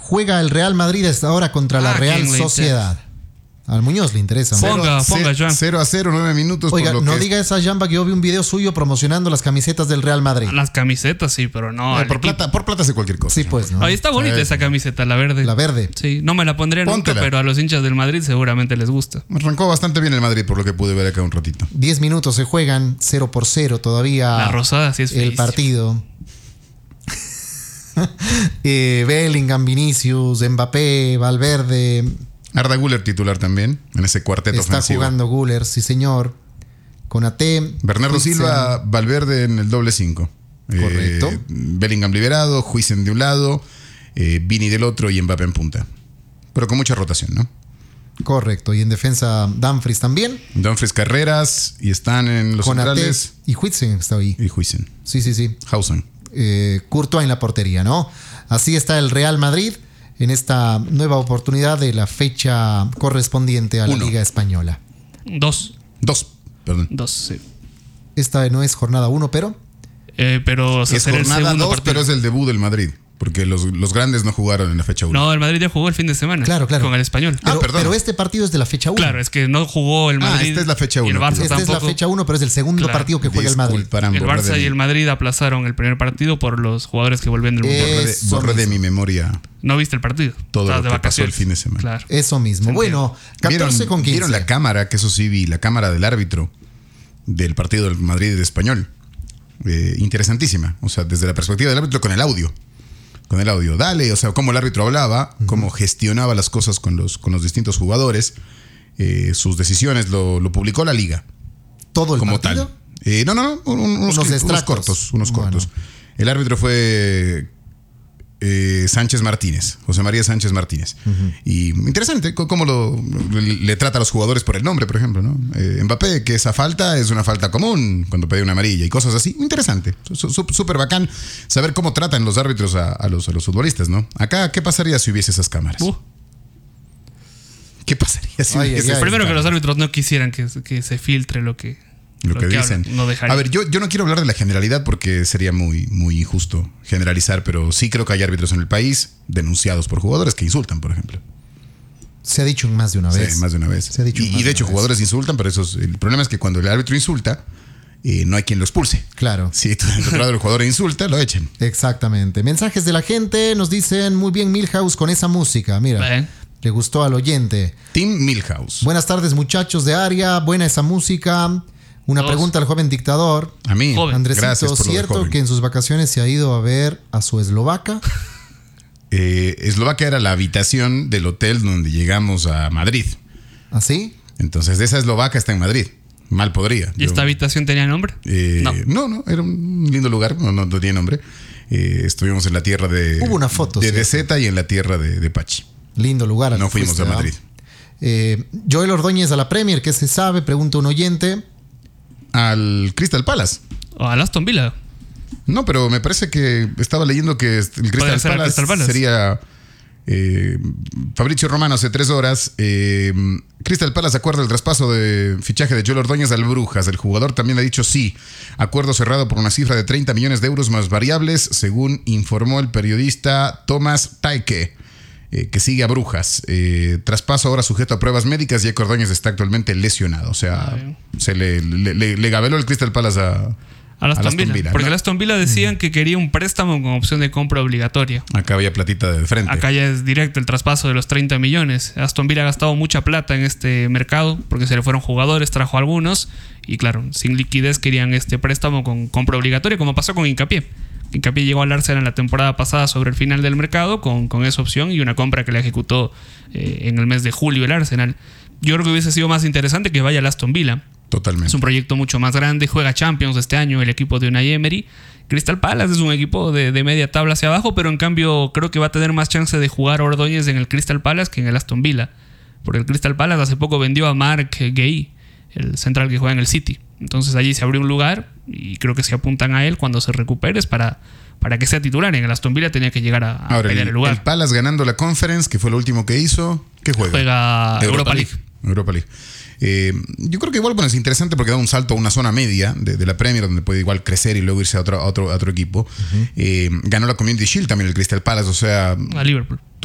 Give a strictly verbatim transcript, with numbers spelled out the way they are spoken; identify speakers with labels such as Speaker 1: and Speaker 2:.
Speaker 1: juega el Real Madrid a esta hora contra la
Speaker 2: Ah,
Speaker 1: Real
Speaker 2: ¿quién le
Speaker 1: Sociedad. Al Muñoz le interesa.
Speaker 2: Ponga,
Speaker 1: ¿no?
Speaker 2: ponga, Joan.
Speaker 3: cero a cero, nueve minutos.
Speaker 1: Oiga,
Speaker 3: por lo
Speaker 1: no
Speaker 3: que
Speaker 1: diga esa jamba que yo vi un video suyo promocionando las camisetas del Real Madrid.
Speaker 2: Las camisetas, sí, pero no.
Speaker 3: Eh,
Speaker 2: el
Speaker 3: por,
Speaker 2: equipo.
Speaker 3: plata, por plata hace cualquier cosa.
Speaker 1: Sí, pues, ¿no?
Speaker 2: Ahí está bonita
Speaker 3: Sí.
Speaker 2: esa camiseta, la verde.
Speaker 1: La verde.
Speaker 2: Sí, no me la pondría nunca,
Speaker 3: Póntela.
Speaker 2: pero a los hinchas del Madrid seguramente les gusta.
Speaker 3: Arrancó bastante bien el Madrid, por lo que pude ver acá un ratito.
Speaker 1: Diez minutos se juegan, cero por cero todavía.
Speaker 2: La rosada sí es
Speaker 1: El
Speaker 2: feísima.
Speaker 1: partido. eh, Bellingham, Vinicius, Mbappé, Valverde.
Speaker 3: Arda Güler titular también, en ese cuarteto
Speaker 1: Está
Speaker 3: ofensivo.
Speaker 1: jugando Güler, sí señor. Konaté.
Speaker 3: Bernardo
Speaker 1: Huijsen.
Speaker 3: Silva, Valverde en el doble cinco.
Speaker 1: Correcto.
Speaker 3: Eh, Bellingham liberado, Huijsen de un lado, eh, Vini del otro y Mbappé en punta. Pero con mucha rotación, ¿no?
Speaker 1: Correcto. Y en defensa, Dumfries también.
Speaker 3: Dumfries, Carreras, y están en los
Speaker 1: Konaté
Speaker 3: centrales.
Speaker 1: y Huijsen está ahí.
Speaker 3: Y Huijsen.
Speaker 1: Sí, sí, sí.
Speaker 3: Hausen.
Speaker 1: Eh, Courtois en la portería, ¿no? Así está el Real Madrid en esta nueva oportunidad de la fecha correspondiente a la
Speaker 3: Uno.
Speaker 1: Liga Española.
Speaker 2: Dos.
Speaker 3: Dos, perdón.
Speaker 2: Dos, sí.
Speaker 1: Esta no es jornada uno, pero
Speaker 2: Eh, pero o sea,
Speaker 3: Es
Speaker 2: será el
Speaker 3: jornada
Speaker 2: segundo
Speaker 3: dos,
Speaker 2: partido.
Speaker 3: pero es el debut del Madrid. Porque los, los grandes no jugaron en la fecha uno.
Speaker 2: No, el Madrid ya jugó el fin de semana.
Speaker 1: Claro, claro.
Speaker 2: Con el Español.
Speaker 3: Ah,
Speaker 1: pero,
Speaker 3: perdón.
Speaker 1: pero este partido es de la fecha uno.
Speaker 2: Claro, es que no jugó el
Speaker 3: Ah,
Speaker 2: Madrid.
Speaker 3: esta es la fecha
Speaker 2: y el
Speaker 3: uno.
Speaker 2: Barça
Speaker 1: Esta es la
Speaker 2: tampoco.
Speaker 1: fecha uno, pero es el segundo
Speaker 2: Claro.
Speaker 1: partido que juega el Madrid.
Speaker 3: Disculparán,
Speaker 2: El
Speaker 3: borré
Speaker 2: Barça
Speaker 3: de
Speaker 2: y
Speaker 3: mi-
Speaker 2: el Madrid aplazaron el primer partido por los jugadores que volvían del Mundial.
Speaker 1: Eh,
Speaker 3: borré de-
Speaker 1: Eso
Speaker 3: borré de
Speaker 1: mismo.
Speaker 3: mi memoria
Speaker 2: No viste el partido.
Speaker 3: todo
Speaker 2: Estabas
Speaker 3: lo
Speaker 2: de
Speaker 3: que pasó el
Speaker 2: vacaciones.
Speaker 3: fin de semana.
Speaker 2: Claro.
Speaker 1: Eso mismo.
Speaker 2: Se
Speaker 1: Bueno, catorce
Speaker 3: ¿Vieron,
Speaker 1: con quince.
Speaker 3: ¿Vieron la cámara? Que eso sí vi, la cámara del árbitro del partido del Madrid y de Español. Eh, interesantísima. O sea, desde la perspectiva del árbitro con el audio. Con el audio. Dale, o sea, cómo el árbitro hablaba, uh-huh. cómo gestionaba las cosas con los, con los distintos jugadores, eh, sus decisiones, lo, lo publicó la liga.
Speaker 1: ¿Todo el
Speaker 3: como
Speaker 1: partido?
Speaker 3: tal. Eh, no, no, no, un- unos,
Speaker 1: Unos
Speaker 3: unos
Speaker 1: extractos.
Speaker 3: cortos, unos
Speaker 1: Bueno.
Speaker 3: cortos. El árbitro fue eh, Sánchez Martínez, José María Sánchez Martínez. Uh-huh. Y interesante c- cómo lo, le, le trata a los jugadores por el nombre, por ejemplo, ¿no? Eh, Mbappé, que esa falta es una falta común cuando pedía una amarilla y cosas así. Interesante, Su- su- súper bacán saber cómo tratan los árbitros a, a, los, a los futbolistas, ¿no? Acá, ¿qué pasaría si hubiese esas cámaras?
Speaker 2: Uh,
Speaker 3: ¿Qué pasaría si
Speaker 1: Ay,
Speaker 3: hubiese
Speaker 1: ay,
Speaker 3: esas
Speaker 1: ay.
Speaker 2: primero que
Speaker 3: cámaras?
Speaker 2: los árbitros no quisieran que, que se filtre lo que,
Speaker 3: Lo que
Speaker 2: hablan.
Speaker 3: dicen.
Speaker 2: No dejaría.
Speaker 3: A ver, yo, yo no quiero hablar de la generalidad porque sería muy, muy injusto generalizar, pero sí creo que hay árbitros en el país denunciados por jugadores que insultan, por ejemplo.
Speaker 1: Se ha dicho más de una vez.
Speaker 3: Sí, más de una vez.
Speaker 1: Se ha dicho
Speaker 3: y,
Speaker 1: más
Speaker 3: y de hecho,
Speaker 1: una vez.
Speaker 3: jugadores insultan, pero eso es- el problema es que cuando el árbitro insulta, eh, no hay quien lo expulse.
Speaker 1: Claro.
Speaker 3: Si tú, del otro lado el jugador insulta, lo echen.
Speaker 1: Exactamente. Mensajes de la gente nos dicen muy bien Milhouse con esa música. Mira,
Speaker 2: Ven.
Speaker 1: le gustó al oyente.
Speaker 3: Tim Milhouse.
Speaker 1: Buenas tardes, muchachos de área. Buena esa música. Una
Speaker 2: Dos.
Speaker 1: pregunta al joven dictador.
Speaker 3: A mí,
Speaker 2: Joven.
Speaker 1: Andresito,
Speaker 3: gracias por lo de
Speaker 1: ¿cierto
Speaker 3: joven.
Speaker 1: que en sus vacaciones se ha ido a ver a su eslovaca?
Speaker 3: Eh, Eslovaquia era la habitación del hotel donde llegamos a Madrid.
Speaker 1: ¿Así?
Speaker 3: Entonces, de esa eslovaca está en Madrid. Mal podría.
Speaker 2: ¿Y
Speaker 3: Yo-
Speaker 2: esta habitación tenía nombre?
Speaker 3: Eh,
Speaker 2: No.
Speaker 3: no. no, era un lindo lugar, no, no tenía nombre. Eh, estuvimos en la tierra de
Speaker 1: Hubo una foto,
Speaker 3: de
Speaker 1: ¿cierto?
Speaker 3: D Z y en la tierra de, de Pachi.
Speaker 1: Lindo lugar. al
Speaker 3: No
Speaker 1: que
Speaker 3: fuimos
Speaker 1: fuiste,
Speaker 3: a
Speaker 1: ¿verdad?
Speaker 3: Madrid.
Speaker 1: Eh, Joel Ordóñez a la Premier, ¿qué se sabe? Pregunta un oyente.
Speaker 3: Al Crystal Palace.
Speaker 2: O al Aston Villa.
Speaker 3: No, pero me parece que estaba leyendo que el Crystal
Speaker 2: Puede ser el
Speaker 3: Palace,
Speaker 2: Crystal Palace.
Speaker 3: sería eh, Fabricio Romano hace tres horas. Eh, Crystal Palace acuerda el traspaso de fichaje de Joel Ordóñez al Brujas. El jugador también ha dicho sí. Acuerdo cerrado por una cifra de treinta millones de euros más variables, según informó el periodista Tomás Taike. Eh, que sigue a Brujas. Eh, traspaso ahora sujeto a pruebas médicas, ya que Ordóñez está actualmente lesionado. O sea,
Speaker 2: Ah, bien.
Speaker 3: se le, le, le, le gabeló el Crystal Palace a,
Speaker 2: Al Aston,
Speaker 3: Aston
Speaker 2: Villa.
Speaker 3: Villa,
Speaker 2: Porque
Speaker 3: ¿no?
Speaker 2: el Aston Villa decían que quería un préstamo con opción de compra obligatoria.
Speaker 3: Acá había platita de frente.
Speaker 2: Acá ya es directo el traspaso de los treinta millones. Aston Villa ha gastado mucha plata en este mercado porque se le fueron jugadores, trajo algunos y claro, sin liquidez querían este préstamo con compra obligatoria, como pasó con Hincapié. Hincapié llegó al Arsenal la temporada pasada sobre el final del mercado con, con esa opción y una compra que le ejecutó eh, en el mes de julio el Arsenal. Yo creo que hubiese sido más interesante que vaya al Aston Villa.
Speaker 3: Totalmente.
Speaker 2: Es un proyecto mucho más grande, juega Champions este año el equipo de Unai Emery. Crystal Palace es un equipo de, de media tabla hacia abajo, pero en cambio creo que va a tener más chance de jugar Ordóñez en el Crystal Palace que en el Aston Villa. Porque el Crystal Palace hace poco vendió a Mark Guehi, el central que juega en el City. Entonces allí se abrió un lugar y creo que se apuntan a él cuando se recupere es para, para que sea titular. En el Aston Villa tenía que llegar a, a
Speaker 3: Ahora,
Speaker 2: pelear
Speaker 3: el,
Speaker 2: el lugar.
Speaker 3: el Palace ganando la Conference, que fue lo último que hizo. ¿Qué juega?
Speaker 2: Juega Europa League.
Speaker 3: Europa League. Eh, yo creo que igual bueno, es interesante porque da un salto a una zona media de, de la Premier donde puede igual crecer y luego irse a otro, a otro, a otro equipo. Uh-huh. eh, ganó la Community Shield también el Crystal Palace, o sea...
Speaker 2: A Liverpool.